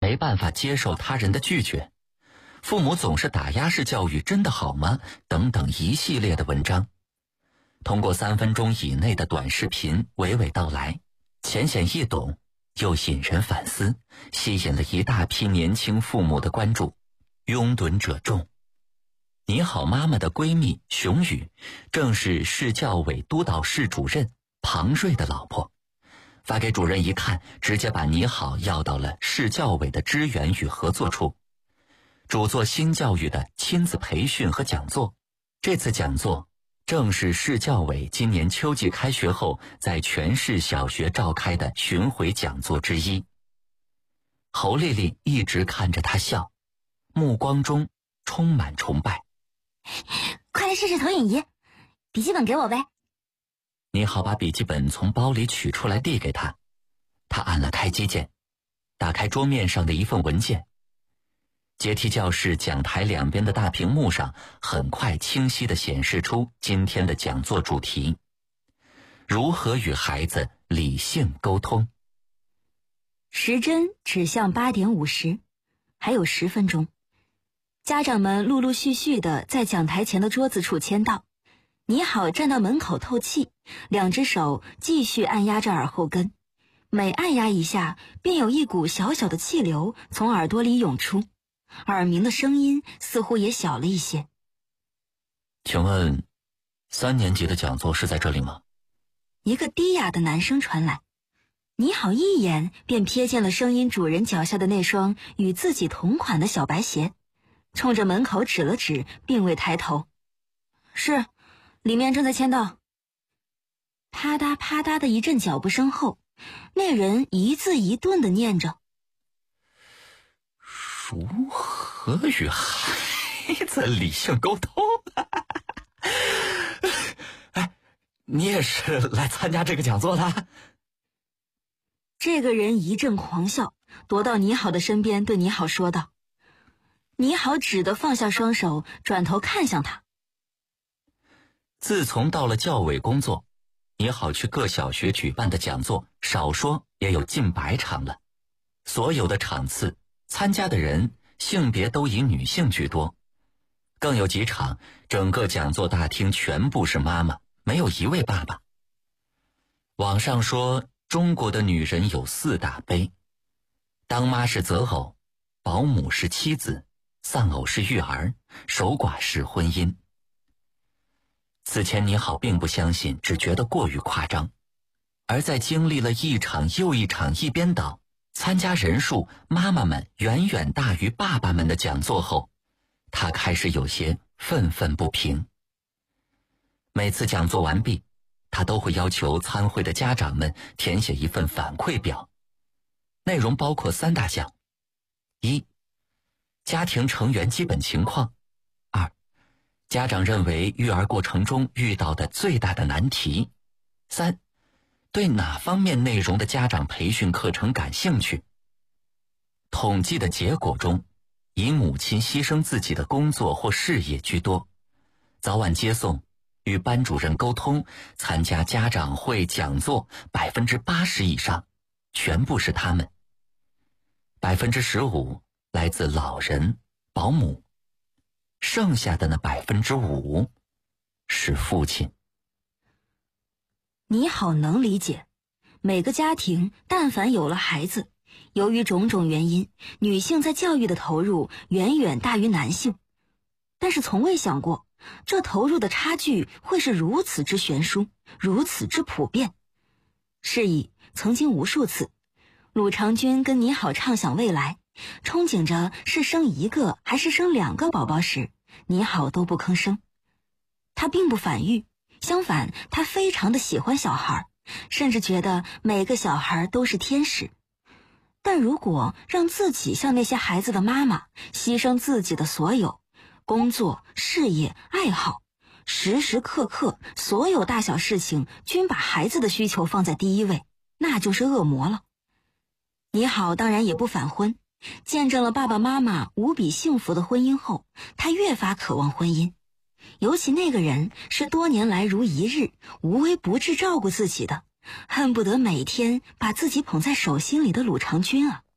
没办法接受他人的拒绝，父母总是打压式教育真的好吗？等等一系列的文章。通过3分钟以内的短视频娓娓道来，浅显易懂，又引人反思，吸引了一大批年轻父母的关注，拥趸者众。你好妈妈的闺蜜熊宇，正是市教委督导室主任庞瑞的老婆。发给主任一看，直接把你好要到了市教委的支援与合作处，主做新教育的亲子培训和讲座。这次讲座正是市教委今年秋季开学后在全市小学召开的巡回讲座之一。侯丽丽一直看着他笑，目光中充满崇拜。 快来试试投影仪，笔记本给我呗。 你好把笔记本从包里取出来递给他，他按了开机键，打开桌面上的一份文件。阶梯教室讲台两边的大屏幕上很快清晰地显示出今天的讲座主题：如何与孩子理性沟通。 时针指向8点50，还有10分钟。家长们陆陆续续地在讲台前的桌子处签到。你好站到门口透气，2只手继续按压着耳后根，每按压一下，便有一股小小的气流从耳朵里涌出，耳鸣的声音似乎也小了一些。 请问3年级的讲座是在这里吗？ 一个低哑的男声传来。你好一眼便瞥见了声音主人脚下的那双与自己同款的小白鞋，冲着门口指了指，并未抬头。是，里面正在签到。啪嗒啪嗒的一阵脚步声后，那人一字一顿地念着： 如何与孩子理性沟通？哎，你也是来参加这个讲座的？ 这个人一阵狂笑，踱到你好的身边，对你好说道。你好只得放下双手，转头看向他。 自从到了教委工作，你好去各小学举办的讲座少说也有近100场了。所有的场次参加的人性别都以女性居多，更有几场整个讲座大厅全部是妈妈，没有一位爸爸。网上说中国的女人有4大悲：当妈是择偶，保姆是妻子，丧偶是育儿，守寡是婚姻。此前你好并不相信，只觉得过于夸张，而在经历了一场又一场一边倒，参加人数妈妈们远远大于爸爸们的讲座后，他开始有些愤愤不平。每次讲座完毕，他都会要求参会的家长们填写一份反馈表，内容包括3大项： 1. 家庭成员基本情况； 2. 家长认为育儿过程中遇到的最大的难题； 3. 对哪方面内容的家长培训课程感兴趣。统计的结果中，以母亲牺牲自己的工作或事业居多，早晚接送、与班主任沟通、参加家长会讲座，80%以上全部是他们。15%来自老人、保姆，剩下的那5%是父亲。 你好能理解，每个家庭但凡有了孩子，由于种种原因，女性在教育的投入远远大于男性，但是从未想过这投入的差距会是如此之悬殊，如此之普遍。是以曾经无数次，鲁长军跟你好畅想未来，憧憬着是生1个还是生2个宝宝时，你好都不吭声。他并不反育，相反，他非常的喜欢小孩，甚至觉得每个小孩都是天使。但如果让自己像那些孩子的妈妈，牺牲自己的所有，工作、事业、爱好，时时刻刻所有大小事情均把孩子的需求放在第一位，那就是恶魔了。你好当然也不反婚，见证了爸爸妈妈无比幸福的婚姻后，他越发渴望婚姻。尤其那个人是多年来如一日无微不至照顾自己的，恨不得每天把自己捧在手心里的鲁长军啊。